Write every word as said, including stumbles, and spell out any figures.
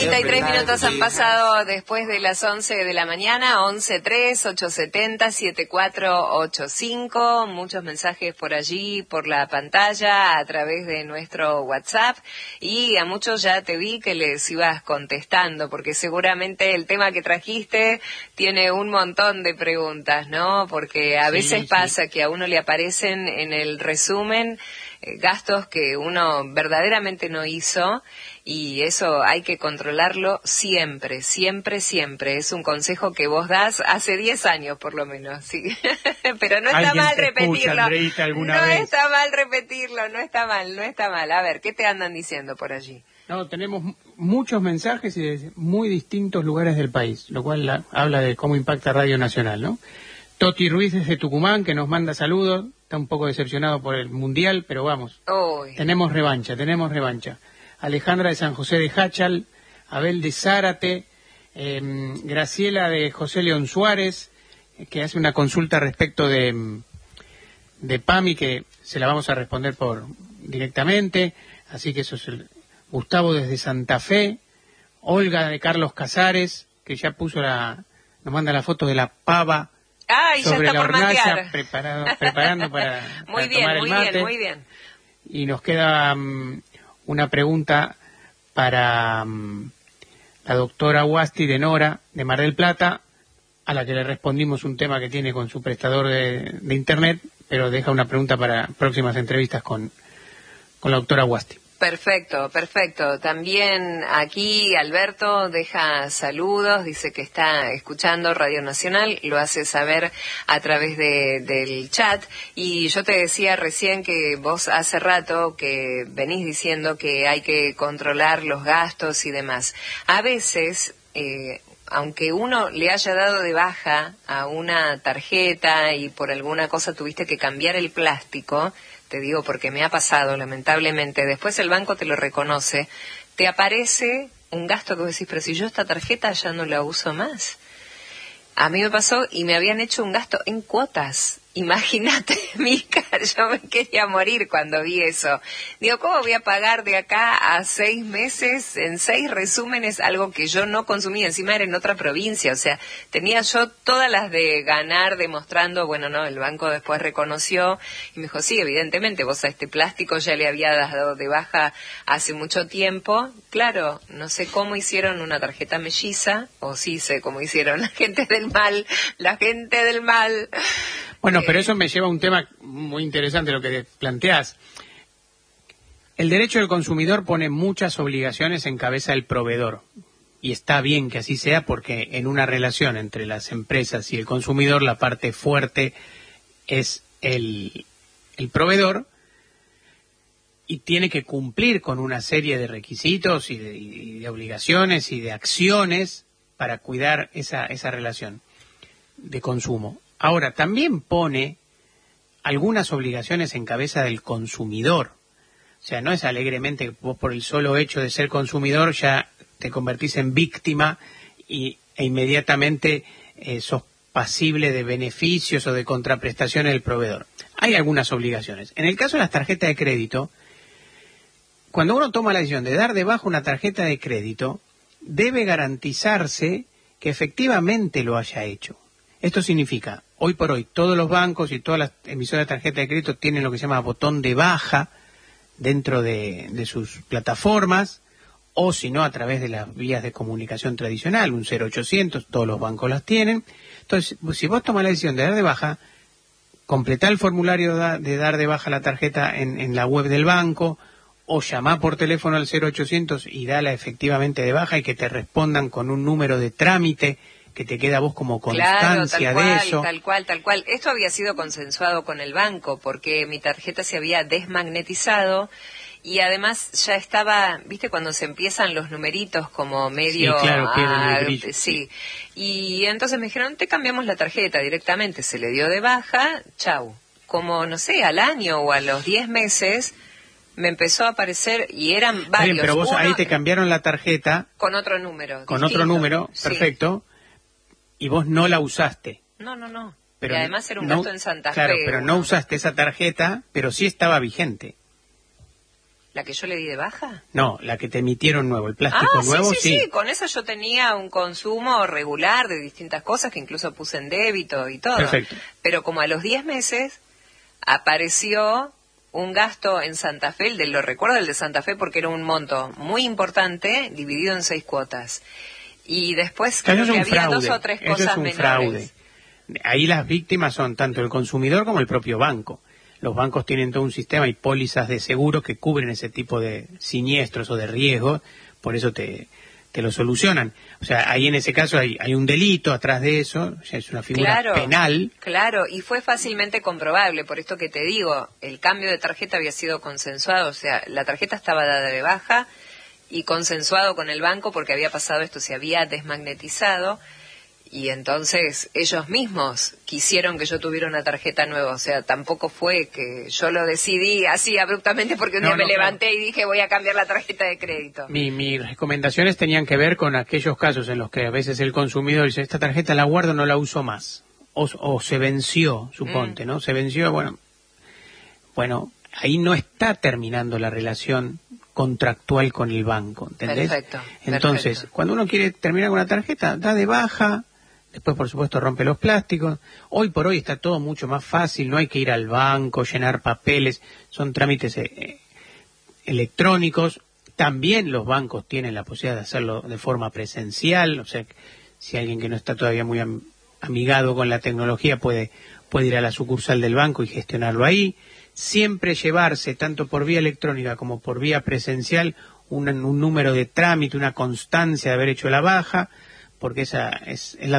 treinta y tres minutos han pasado después de las once de la mañana, once tres, ocho siete cero, siete cuatro ocho cinco, muchos mensajes por allí, por la pantalla, a través de nuestro WhatsApp, y a muchos ya te vi que les ibas contestando, porque seguramente el tema que trajiste tiene un montón de preguntas, ¿no? Porque a veces sí, pasa sí. que a uno le aparecen en el resumen eh, gastos que uno verdaderamente no hizo, y eso hay que controlarlo siempre, siempre, siempre. Es un consejo que vos das hace diez años por lo menos, sí. Pero no está mal repetirlo. Escucha, Andreita, alguna no vez? Está mal repetirlo, no está mal, no está mal. A ver, ¿qué te andan diciendo por allí? No, tenemos muchos mensajes y de muy distintos lugares del país, lo cual la, habla de cómo impacta Radio Nacional, ¿no? Toti Ruiz desde Tucumán, que nos manda saludos, está un poco decepcionado por el Mundial, pero vamos, Uy. tenemos revancha, tenemos revancha. Alejandra de San José de Hachal, Abel de Zárate, eh, Graciela de José León Suárez, eh, que hace una consulta respecto de, de PAMI, que se la vamos a responder por directamente, así que eso es el... Gustavo desde Santa Fe, Olga de Carlos Casares, que ya puso la, nos manda la foto de la pava Ay, sobre ya está la por hornalla, preparado, preparando para, muy para bien, tomar el muy mate. bien, muy bien. Y nos queda um, una pregunta para um, la doctora Guasti de Nora, de Mar del Plata, a la que le respondimos un tema que tiene con su prestador de, de internet, pero deja una pregunta para próximas entrevistas con, con la doctora Guasti. Perfecto, perfecto. También aquí Alberto deja saludos, dice que está escuchando Radio Nacional, lo hace saber a través de, del chat. Y yo te decía recién que vos hace rato que venís diciendo que hay que controlar los gastos y demás. A veces... Eh, aunque uno le haya dado de baja a una tarjeta y por alguna cosa tuviste que cambiar el plástico, te digo porque me ha pasado lamentablemente, después el banco te lo reconoce, te aparece un gasto que vos decís, pero si yo esta tarjeta ya no la uso más. A mí me pasó y me habían hecho un gasto en cuotas. Imagínate, Mica, yo me quería morir cuando vi eso. Digo, ¿cómo voy a pagar de acá a seis meses, en seis resúmenes, algo que yo no consumía? Encima era en otra provincia, o sea, tenía yo todas las de ganar demostrando, bueno, no, el banco después reconoció y me dijo, sí, evidentemente, vos a este plástico ya le había dado de baja hace mucho tiempo. Claro, no sé cómo hicieron una tarjeta melliza, o sí sé cómo hicieron la gente del mal, la gente del mal. Bueno, pero eso me lleva a un tema muy interesante lo que planteás. El derecho del consumidor pone muchas obligaciones en cabeza del proveedor. Y está bien que así sea porque en una relación entre las empresas y el consumidor la parte fuerte es el, el proveedor y tiene que cumplir con una serie de requisitos y de, y de obligaciones y de acciones para cuidar esa, esa relación de consumo. Ahora, también pone algunas obligaciones en cabeza del consumidor. O sea, no es alegremente que vos por el solo hecho de ser consumidor ya te convertís en víctima y, e inmediatamente eh, sos pasible de beneficios o de contraprestaciones del proveedor. Hay algunas obligaciones. En el caso de las tarjetas de crédito, cuando uno toma la decisión de dar de baja una tarjeta de crédito, debe garantizarse que efectivamente lo haya hecho. Esto significa, hoy por hoy, todos los bancos y todas las emisoras de tarjeta de crédito tienen lo que se llama botón de baja dentro de, de sus plataformas, o si no, a través de las vías de comunicación tradicional, un cero ochocientos, todos los bancos las tienen. Entonces, si vos tomás la decisión de dar de baja, completá el formulario de dar de baja la tarjeta en, en la web del banco, o llamá por teléfono al cero ochocientos y dala efectivamente de baja y que te respondan con un número de trámite que te queda a vos como constancia claro, tal cual, de eso. Tal cual, tal cual. Esto había sido consensuado con el banco porque mi tarjeta se había desmagnetizado y además ya estaba, viste, cuando se empiezan los numeritos como medio... Sí, claro, ah, sí. Y entonces me dijeron, te cambiamos la tarjeta directamente. Se le dio de baja, chau. Como, no sé, al año o a los diez meses... me empezó a aparecer y eran varios. Bien, pero vos Uno, ahí te cambiaron la tarjeta. Con otro número. Con distinto. otro número, Sí. perfecto. Y vos no la usaste. No, no, no. Pero y además era un no, gasto en Santa claro, Fe. pero uno. no usaste esa tarjeta, pero sí estaba vigente. ¿La que yo le di de baja? No, la que te emitieron nuevo, el plástico ah, nuevo, sí, sí, sí. sí, con esa yo tenía un consumo regular de distintas cosas que incluso puse en débito y todo. Perfecto. Pero como a los diez meses apareció un gasto en Santa Fe, el de, lo recuerdo el de Santa Fe porque era un monto muy importante dividido en seis cuotas. Y después creo que había fraude. dos o tres Eso cosas es un menores. Fraude. Ahí las víctimas son tanto el consumidor como el propio banco. Los bancos tienen todo un sistema y pólizas de seguro que cubren ese tipo de siniestros o de riesgos, por eso te, te lo solucionan. O sea, ahí en ese caso hay, hay un delito atrás de eso, o sea, es una figura claro, penal. Claro, y fue fácilmente comprobable, por esto que te digo, el cambio de tarjeta había sido consensuado, o sea, la tarjeta estaba dada de baja y consensuado con el banco porque había pasado esto, se había desmagnetizado. Y entonces ellos mismos quisieron que yo tuviera una tarjeta nueva, o sea, tampoco fue que yo lo decidí así abruptamente porque un no, día me no, levanté claro. y dije voy a cambiar la tarjeta de crédito. Mi, mis recomendaciones tenían que ver con aquellos casos en los que a veces el consumidor dice, esta tarjeta la guardo, no la uso más, o, o se venció, suponte, mm. ¿no? Se venció, bueno, bueno, ahí no está terminando la relación contractual con el banco, ¿entendés? Perfecto. Entonces, perfecto. Cuando uno quiere terminar con una tarjeta, da de baja. Después, por supuesto, rompe los plásticos. Hoy por hoy está todo mucho más fácil, no hay que ir al banco, llenar papeles, son trámites eh, electrónicos. También los bancos tienen la posibilidad de hacerlo de forma presencial, o sea, si alguien que no está todavía muy am amigado con la tecnología puede, puede ir a la sucursal del banco y gestionarlo ahí. Siempre llevarse, tanto por vía electrónica como por vía presencial, un, un número de trámite, una constancia de haber hecho la baja, porque esa es, es la